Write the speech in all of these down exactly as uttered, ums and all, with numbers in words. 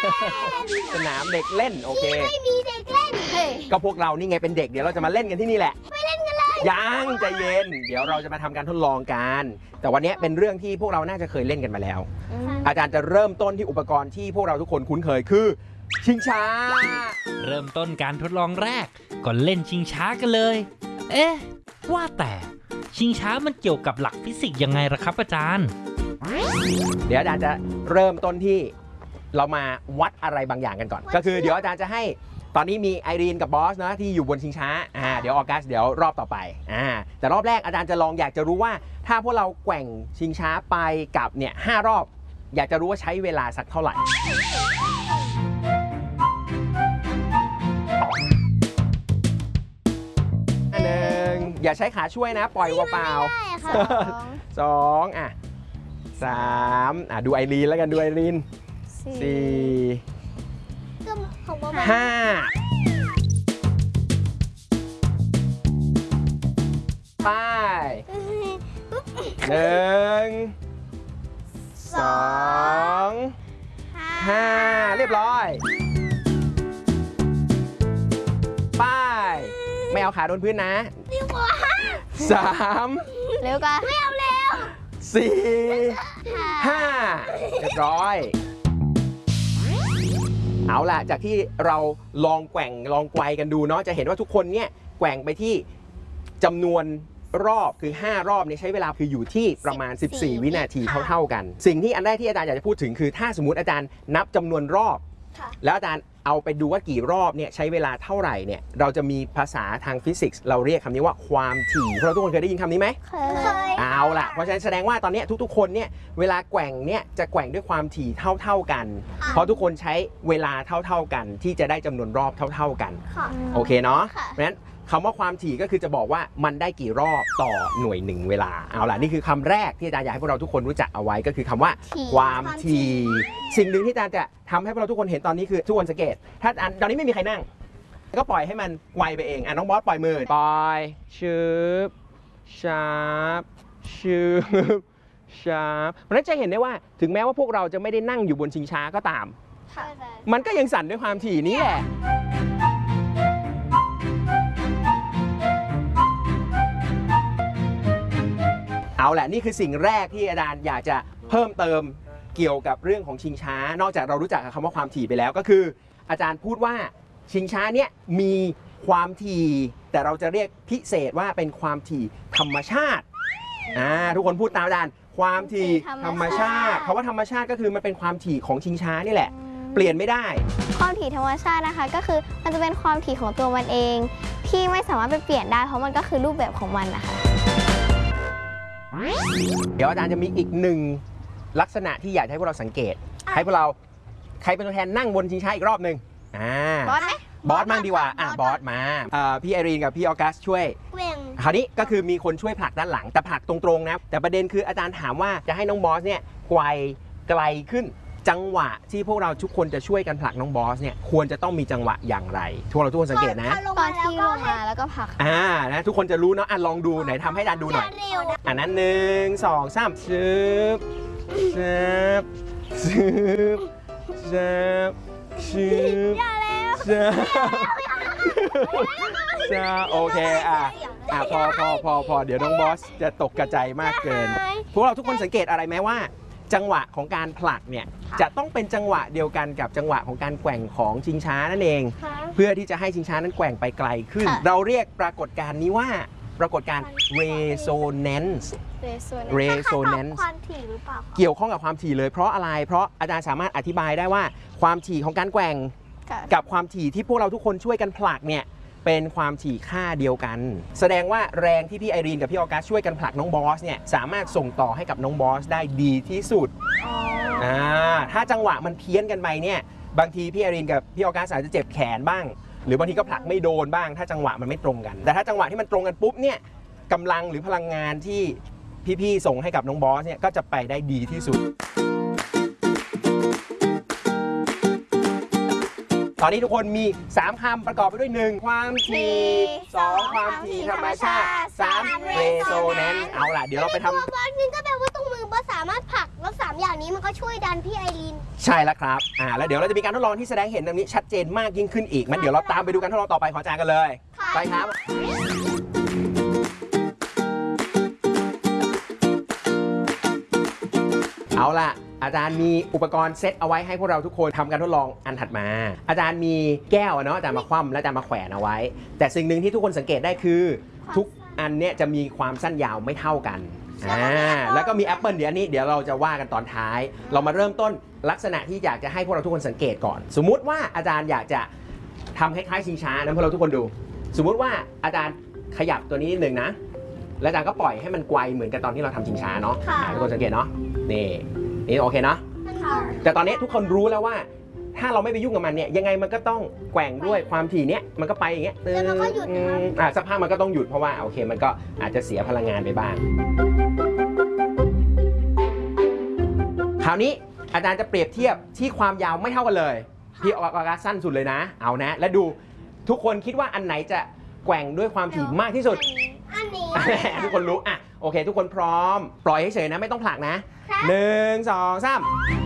สนามเด็กเล่นโอเคไม่มีเด็กเล่นก็พวกเรานี่ไงเป็นเด็กเดี๋ยวเราจะมาเล่นกันที่นี่แหละไม่เล่นกันเลยยังใจเย็นเดี๋ยวเราจะมาทำการทดลองกันแต่วันนี้เป็นเรื่องที่พวกเราน่าจะเคยเล่นกันมาแล้วอาจารย์จะเริ่มต้นที่อุปกรณ์ที่พวกเราทุกคนคุ้นเคยคือชิงช้าเริ่มต้นการทดลองแรกก็เล่นชิงช้ากันเลยเอ๊ะว่าแต่ชิงช้ามันเกี่ยวกับหลักฟิสิกส์ยังไงล่ะครับอาจารย์เดี๋ยวอาจารย์จะเริ่มต้นที่เรามาวัดอะไรบางอย่างกันก่อนก็คือเดี๋ยวอาจารย์จะให้ตอนนี้มีไอรีนกับบอสนะที่อยู่บนชิงช้าอ่าเดี๋ยวออกัสเดี๋ยวรอบต่อไปอ่าแต่รอบแรกอาจารย์จะลองอยากจะรู้ว่าถ้าพวกเราแกว่งชิงช้าไปกับเนี่ยห้ารอบอยากจะรู้ว่าใช้เวลาสักเท่าไหร่หนึ่งอย่าใช้ขาช่วยนะปล่อยเปล่าๆสองอ่ะสามอ่ะดูไอรีนแล้วกันดูไอรีนสี่ห้าไปหนึ่งสองห้าเรียบร้อยไปไม่เอาขาโดนพื้นนะสามเร็วกันไม่เอาเร็วสี่ห้าเรียบร้อยเอาล่ะจากที่เราลองแกว่งลองไกวกันดูเนาะจะเห็นว่าทุกคนเนี่ยแกว่งไปที่จำนวนรอบคือห้ารอบเนี่ยใช้เวลาคืออยู่ที่ประมาณสิบสี่วินาทีเท่าๆกันสิ่งที่อันแรกที่อาจารย์อยากจะพูดถึงคือถ้าสมมุติอาจารย์นับจำนวนรอบแล้วอาจารย์เอาไปดูว่ากี่รอบเนี่ยใช้เวลาเท่าไหร่เนี่ยเราจะมีภาษาทางฟิสิกส์เราเรียกคำนี้ว่าความถี่เพราะทุกคนเคยได้ยินคำนี้ไหมเคยเอาล่ะเพราะฉะนั้นแสดงว่าตอนนี้ทุกๆคนเนี่ยเวลาแกว่งเนี่ยจะแกว่งด้วยความถี่เท่าๆกันเพราะทุกคนใช้เวลาเท่าๆกันที่จะได้จำนวนรอบเท่าๆกันโอเคเนาะเพราะฉะนั้นคำว่าความถี่ก็คือจะบอกว่ามันได้กี่รอบต่อหน่วยหนึ่งเวลาเอาล่ะนี่คือคำแรกที่อาจารย์อยากให้พวกเราทุกคนรู้จักเอาไว้ก็คือคำว่าความถี่สิ่งหนึ่งที่อาจารย์จะทำให้พวกเราทุกคนเห็นตอนนี้คือทุกคนสังเกตถ้าตอนนี้ไม่มีใครนั่งก็ปล่อยให้มันไวไปเองอ่ะน้องบอสปล่อยมือปล่อยชืบชาร์ปชืบชาร์ปเพราะฉะนั้นจะเห็นได้ว่าถึงแม้ว่าพวกเราจะไม่ได้นั่งอยู่บนชิงช้าก็ตามมันก็ยังสั่นด้วยความถี่นี้แหละเอาแหละนี่คือสิ่งแรกที่อาจารย์อยากจะเพิ่มเติมเกี่ยวกับเรื่องของชิงช้านอกจากเรารู้จักคำว่าความถี่ไปแล้วก็คืออาจารย์พูดว่าชิงช้าเนี้ยมีความถี่แต่เราจะเรียกพิเศษว่าเป็นความถี่ธรรมชาติอ่าทุกคนพูดตามอาจารย์ความถี่ธรรมชาติคำว่าธรรมชาติก็คือมันเป็นความถี่ของชิงช้านี่แหละเปลี่ยนไม่ได้ความถี่ธรรมชาตินะคะก็คือมันจะเป็นความถี่ของตัวมันเองที่ไม่สามารถไปเปลี่ยนได้เพราะมันก็คือรูปแบบของมันนะคะเดี๋ยวอาจารย์จะมีอีกหนึ่งลักษณะที่อยากให้พวกเราสังเกตให้พวกเราใครเป็นตัวแทนนั่งบนชิงช้าอีกรอบหนึ่งอ่าบอสไหมบอสมั่งดีกว่าอ่ะบอสมาพี่ไอรีนกับพี่ออกัสช่วยคราวนี้ก็คือมีคนช่วยผลักด้านหลังแต่ผลักตรงๆนะแต่ประเด็นคืออาจารย์ถามว่าจะให้น้องบอสเนี่ยไกวไกลขึ้นจังหวะที่พวกเราทุกคนจะช่วยกันผลักน้องบอสเนี่ยควรจะต้องมีจังหวะอย่างไรทุกเราทุกคนสังเกตนะตอนที่ลงมาแล้วก็ผลักอ่านะทุกคนจะรู้เนาะอ่ะลองดูไหนทำให้อาจารย์ดูหน่อยอันนั้นหนึ่งสองสามชึบชึบชึบชึบชึบชึบชึบโอเคอ่ะอ่ะพอพอพอพอเดี๋ยวน้องบอสจะตกกระจายมากเกินพวกเราทุกคนสังเกตอะไรไหมว่าจังหวะของการผลักเนี่ยจะต้องเป็นจังหวะเดียวกันกับจังหวะของการแกว่งของชิงช้านั่นเองเพื่อที่จะให้ชิงช้านั้นแกว่งไปไกลขึ้นเราเรียกปรากฏการณ์นี้ว่าปรากฏการณ์ resonance resonance ความถี่หรือเปล่าเกี่ยวข้องกับความถี่เลยเพราะอะไรเพราะอาจารย์สามารถอธิบายได้ว่าความถี่ของการแกว่งกับความถี่ที่พวกเราทุกคนช่วยกันผลักเนี่ยเป็นความถี่ค่าเดียวกันแสดงว่าแรงที่พี่ไอรีนกับพี่ออกัสช่วยกันผลักน้องบอสเนี่ยสามารถส่งต่อให้กับน้องบอสได้ดีที่สุดอ่าถ้าจังหวะมันเพี้ยนกันไปเนี่ยบางทีพี่ไอรีนกับพี่ออกัสอาจจะเจ็บแขนบ้างหรือบางทีก็ผลักไม่โดนบ้างถ้าจังหวะมันไม่ตรงกันแต่ถ้าจังหวะที่มันตรงกันปุ๊บเนี่ยกำลังหรือพลังงานที่พี่ๆส่งให้กับน้องบอสเนี่ยก็จะไปได้ดีที่สุดตอนนี้ทุกคนมีสามคำประกอบไปด้วยหนึ่งความถี่สองความถี่ธรรมชาติสาม resonance เอาล่ะเดี๋ยวเราไปทำบอสนึงก็แปลว่าตรงมือบอสสามารถผลักแล้วสามอย่างนี้มันก็ช่วยดันพี่ไอรีนใช่แล้วครับอ่าแล้วเดี๋ยวเราจะมีการทดลองที่แสดงเห็นตรงนี้ชัดเจนมากยิ่งขึ้นอีกงั้นเดี๋ยวเราตามไปดูการทดลองต่อไปของอาจารย์กันเลย ไปครับเอาล่ะอาจารย์มีอุปกรณ์เซตเอาไว้ให้พวกเราทุกคนทำการทดลองอันถัดมา อาจารย์มีแก้วอะเนาะอาจารย์มาคว่ำและอาจารย์มาแขวนเอาไว้ แต่สิ่งหนึ่งที่ทุกคนสังเกตได้คือ ทุกอันเนี้ยจะมีความสั้นยาวไม่เท่ากันอ่าแล้วก็มีแอปเปิลเดี๋ยวอันนี้เดี๋ยวเราจะว่ากันตอนท้าย เรามาเริ่มต้นลักษณะที่อยากจะให้พวกเราทุกคนสังเกตก่อน สมมุติว่าอาจารย์อยากจะทำคล้ายๆชิงช้านะพวกเราทุกคนดู สมมุติว่าอาจารย์ขยับตัวนี้นิดนึงนะแล้วอาจารย์ก็ปล่อยให้มันไกวเหมือนกับตอนที่เราทำชิงช้าเนาะอ่าทุกคนสังเกตเนาะนี่นี่โอเคเนาะแต่ตอนนี้ทุกคนรู้แล้วว่าถ้าเราไม่ไปยุ่งกับมันเนี่ยยังไงมันก็ต้องแกว่งด้วยความถี่เนี้ยมันก็ไปอย่างเงี้ยแล้วมันก็หยุดนะครับอ่าสักพักมันก็ต้องหยุดเพราะว่าโอเคมันก็อาจจะเสียพลังงานไปบ้างคราวนี้อาจารย์จะเปรียบเทียบที่ความยาวไม่เท่ากันเลยพี่ออกาสั้นสุดเลยนะเอานะและดูทุกคนคิดว่าอันไหนจะแกว่งด้วยความถี่มากที่สุดอันนี้ทุกคนรู้อ่ะโอเค ทุกคนพร้อมปล่อยเฉยๆนะไม่ต้องผลักนะหนึ่งสองสาม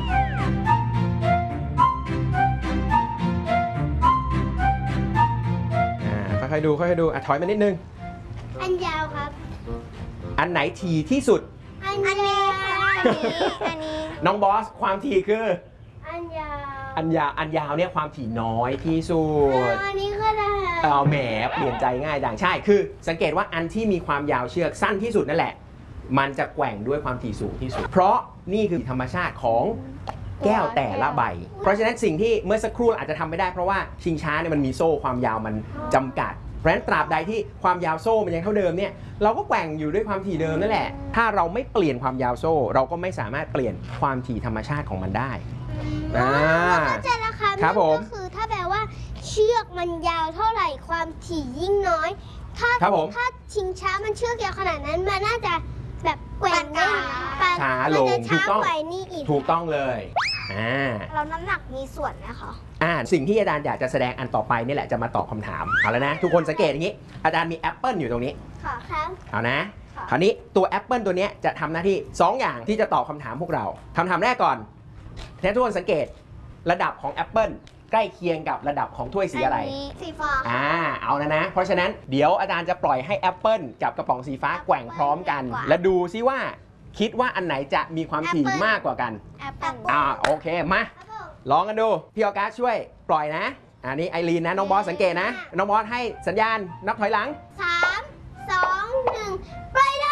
ค่อยๆดูค่อยๆดูอ่ะถอยมานิดนึงอันยาวครับอันไหนถี่ที่สุดอันนี้อันนี้อันนี้น้องบอสความถี่คืออันยาวอันยาวอันยาวเนี่ยความถี่น้อยที่สุดอันนี้ก็ได้เอาแหมเปลี่ยนใจง่ายดังใช่คือ สังเกตว่าอันที่มีความยาวเชือกสั้นที่สุดนั่นแหละมันจะแกว่งด้วยความถี่สูงที่สุด เพราะนี่คือธรรมชาติของแก้วแต่ละใบ เพราะฉะนั้นสิ่งที่เมื่อสักครู่อาจจะทำไม่ได้เพราะว่าชิงช้าเนี่ยมันมีโซ่ความยาวมันจำกัดเพราะฉะนั้นตราบใดที่ความยาวโซ่มันยังเท่าเดิมเนี่ยเราก็แกว่งอยู่ด้วยความถี่เดิมนั่นแหละถ้าเราไม่เปลี่ยนความยาวโซ่ เราก็ไม่สามารถเปลี่ยนความถี่ธรรมชาติของมันได้อ่าเข้าใจแล้วครับครับผมก็คือถ้าแปลว่าเชือกมันยาวเท่าไหร่ความถี่ยิ่งน้อย ถ้าครับผมถ้าชิงช้ามันเชือกยาวขนาดนั้นมันน่าจะแบบแกว่งได้ปานช้ามันลงจะถูช้ากต้องกว่านี่อีกถูกต้องเลยอ่าเราน้ำหนักมีส่วนไหมคะอ่าสิ่งที่อาจารย์อยากจะแสดงอันต่อไปนี่แหละจะมาตอบคำถามเอาแล้วนะทุกคนสังเกตอย่างนี้อาจารย์มีแอปเปิลอยู่ตรงนี้ค่ะครับเอานะค่ะคราวนี้ตัวแอปเปิลตัวเนี้ยจะทำหน้าที่สองอย่างที่จะตอบคำถามพวกเราคำถามแรกก่อนให้ทุกคนสังเกตระดับของแอปเปิลใกล้เคียงกับระดับของถ้วยสีอะไรนนี้สีฟ้าอ่าเอานะนะ เพราะฉะนั้นเดี๋ยวอาจารย์จะปล่อยให้แอปเปิลกับกระป๋องสีฟ้าแกว่งพร้อมกัน และดูซิว่าคิดว่าอันไหนจะมีความถี่มากกว่ากันแอปเปิลอ่าโอเคมาลองกันดูพี่ออกัสช่วยปล่อยนะอันนี้ไอรีนนะน้องบอสสังเกตนะน้องบอสให้สัญญาณนับถอยหลังสามสองหนึ่งไปได้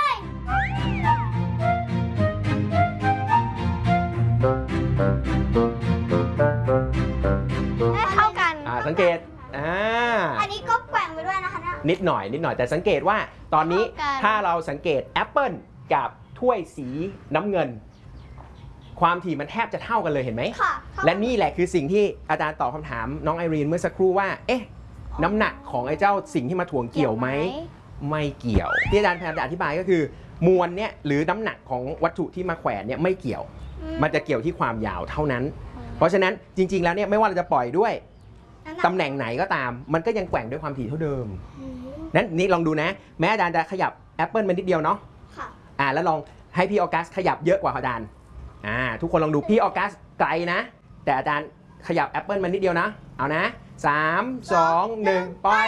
เท่ากันอ่าสังเกตอ่าอันนี้ก็แกว่งไปด้วยนะคะเนี่ยนิดหน่อยนิดหน่อยแต่สังเกตว่าตอนนี้เท่ากันถ้าเราสังเกตแอปเปิลกับถ้วยสีน้ำเงิน ความถี่มันแทบจะเท่ากันเลยเห็นไหมค่ะและนี่แหละคือสิ่งที่อาจารย์ตอบคำถามน้องไอรีนเมื่อสักครู่ว่าเอ๊ะน้ำหนักของไอ้เจ้าสิ่งที่มาถ่วงเกี่ยวไหมไม่เกี่ยวที่อาจารย์พยายามจะอธิบายก็คือ มวลเนี่ยหรือน้ำหนักของวัตถุที่มาแขวนเนี่ยไม่เกี่ยว มันจะเกี่ยวที่ความยาวเท่านั้น เพราะฉะนั้นจริง ๆ แล้วเนี่ยไม่ว่าเราจะปล่อยด้วยตำแหน่งไหนก็ตาม มันก็ยังแกว่งด้วยความถี่เท่าเดิมอืมนั้นนี่ลองดูนะ แม้อาจารย์จะขยับแอปเปิลมานิดเดียวเนาะค่ะอ่าแล้วลองให้พี่ออกัสขยับเยอะกว่าอาจารย์อ่าทุกคนลองดูพี่ออกัสไกลนะ แต่อาจารย์ขยับแอปเปิลมานิดเดียวนะเอานะสามสองหนึ่งปล่อย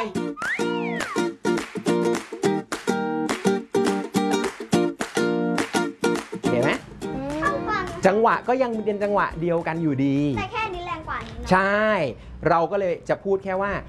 เห็นไหมเท่ากันจังหวะก็ยังเป็นจังหวะเดียวกันอยู่ดีแต่แค่นี้แรงกว่านี้นะใช่ เราก็เลยจะพูดแค่ว่า